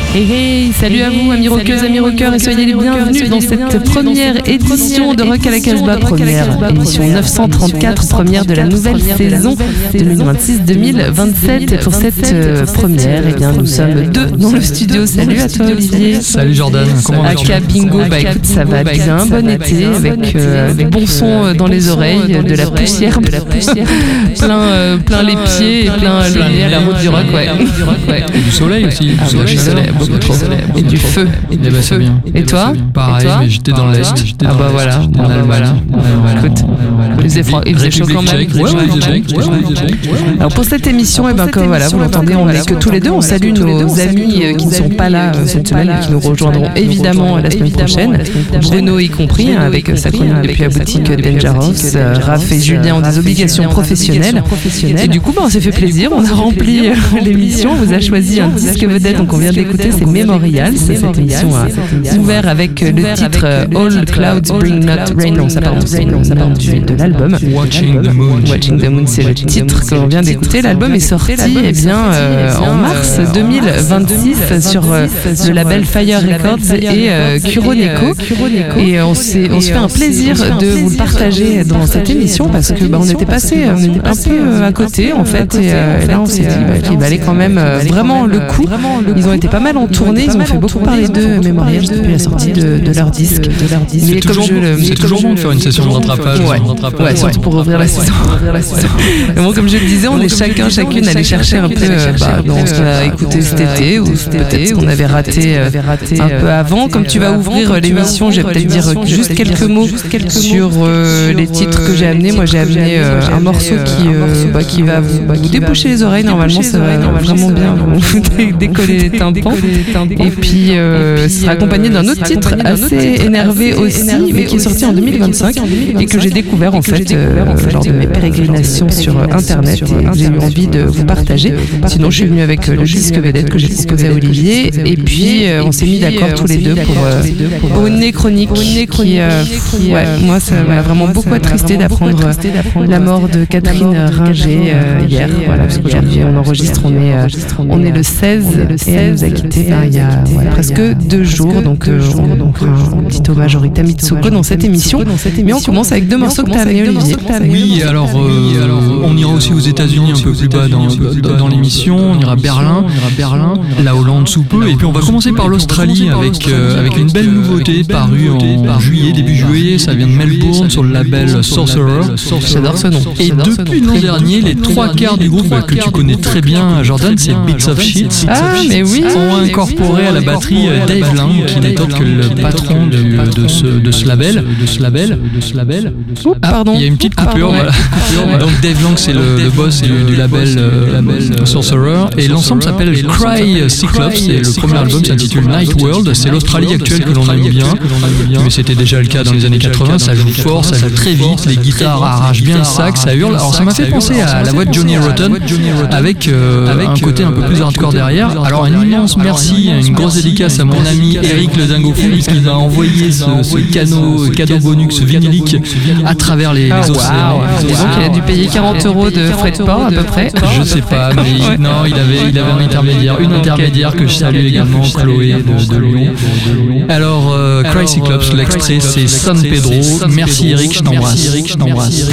Hey, salut à vous, amis rockeuses, amis rockeurs, et soyez les bienvenus dans cette première édition de Rock à la Casbah, première émission 934, première de la nouvelle saison 2026-2027. Et pour cette première, eh bien, nous sommes deux dans le studio. Salut à toi, Olivier. Salut Jordan, comment vas-tu? Aka Bingo, écoute, ça va bien, bon été, avec des bons sons dans les oreilles, de la poussière, plein les pieds et plein le nez à la route du rock, ouais. Et du soleil aussi, du soleil, beaucoup trop. Et du feu. C'est bien. Et toi? Pareil, mais j'étais dans l'Est. Ah bah voilà, écoute, il faisait chaud quand même. Alors pour cette émission, et ben comme voilà, vous l'entendez, on n'est que tous les deux. On salue nos amis qui ne sont pas là cette semaine et qui nous rejoindront évidemment la semaine prochaine. Bruno y compris, avec sa chronique depuis la boutique Dangerous. Raph et Julien ont des obligations professionnelles. Et du coup, on s'est fait plaisir, on a rempli l'émission, on vous a choisi un disque vedette, donc on vient d'écouter, c'est Memorial. Cette émission a ouvert avec le titre All Clouds Bring Not Rain. Non, ça pardon, c'est le nom de l'album. Watching the Moon. Watching the Moon, c'est le titre que l'on vient d'écouter. L'album est sorti en mars 2026 sur le label Fire Records et Kuroneko. Et on se fait un plaisir de vous le partager dans cette émission parce que on était passé un peu à côté en fait. Et là, on s'est dit qu'il valait quand même vraiment le coup. Ils ont été pas mal en tournée, ils ont fait beaucoup parler d'eux, Memorial, depuis la sortie de leur disque. C'est toujours bon de faire une session de rattrapage. Ouais, surtout pour ouvrir la saison. Mais bon, comme je le disais, on est chacune allé chercher un peu dans ce qu'on a écouté cet été ou peut-être ce qu'on avait raté un peu avant. Comme tu vas ouvrir l'émission, je vais peut-être dire juste quelques mots sur les titres que j'ai amenés. Moi, j'ai amené un morceau qui va vous déboucher les oreilles. Normalement, ça va vraiment bien vous décoller les tympans. Et puis, ce sera accompagné d'un autre titre assez énervé aussi, mais qui est sorti en 2025 et que j'ai découvert en fait lors de mes pérégrinations sur Internet. Et j'ai eu envie de vous partager. Sinon, je suis venue avec le disque vedette que j'ai proposé à Olivier. Et puis, on s'est mis d'accord tous les deux pour une chronique qui, moi, ça m'a vraiment beaucoup attristé d'apprendre la mort de Catherine Ringer hier. Voilà, parce qu'aujourd'hui, on enregistre, on est le 16 et elle nous a quittés il y a presque 2 jours. Donc un petit hommage à Rita Mitsuko dans cette émission. Mais on commence avec 2 morceaux que tu as amenés, Olivier. Oui, alors on ira aussi aux États-Unis un peu plus bas dans l'émission. On ira à Berlin, la Hollande sous peu. Et puis on va commencer par l'Australie avec une belle nouveauté parue en juillet, début juillet. Ça vient de Melbourne sur le label Sorcerer. J'adore ce nom. Et depuis l'an dernier, les 3/4 du groupe que tu connais très bien, Jordan, c'est Bits of Shit. Ah, mais oui. Ont incorporé à la batterie Dave Lang, qui n'est autre que le patron de ce label. Pardon. Il y a une petite coupure. Voilà. Donc Dave Lang, c'est le boss du label Sorcerer, et l'ensemble s'appelle Cry Cyclops. Et le premier album s'intitule Night World. C'est l'Australie actuelle que l'on aime bien, mais c'était déjà le cas dans les années 80. Ça joue fort, ça joue très vite, les guitares arrachent bien le sac, ça hurle. Alors ça m'a fait penser à la voix de Johnny Rotten avec un côté un peu plus hardcore derrière. Alors un immense merci, une grosse dédicace à mon ami Eric le Dingo Fou, qui m'a envoyé ce cadeau bonus vinylique à travers les océans. Donc il a dû payer 40 € de frais de port à peu près. Je sais pas, mais non, il avait un intermédiaire, une intermédiaire que je salue également, Chloé de Lyon. Alors Cry Cyclops, l'extrait c'est San Pedro. Merci Eric, je t'embrasse.